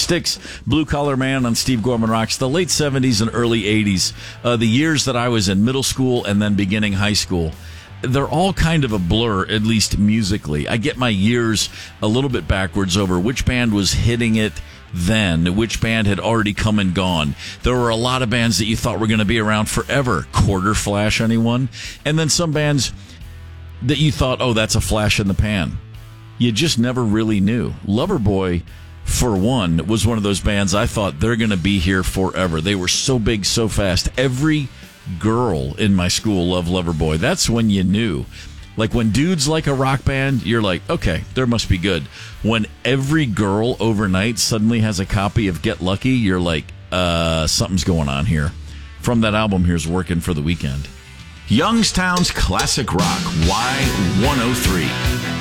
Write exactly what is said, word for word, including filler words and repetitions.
Styx, Blue Collar Man on Steve Gorman Rocks, the late seventies and early eighties, uh, the years that I was in middle school and then beginning high school. They're all kind of a blur, at least musically. I get my years a little bit backwards over which band was hitting it then, which band had already come and gone. There were a lot of bands that you thought were going to be around forever. Quarter Flash, anyone? And then some bands that you thought, oh, that's a flash in the pan. You just never really knew. Loverboy, for one, was one of those bands I thought they're going to be here forever. They were so big, so fast. Every girl in my school loved Loverboy. That's when you knew. Like when dudes like a rock band, you're like, okay, there must be good. When every girl overnight suddenly has a copy of Get Lucky, you're like, uh, something's going on here. From that album, here's Working for the Weekend. Youngstown's Classic Rock, Y one oh three.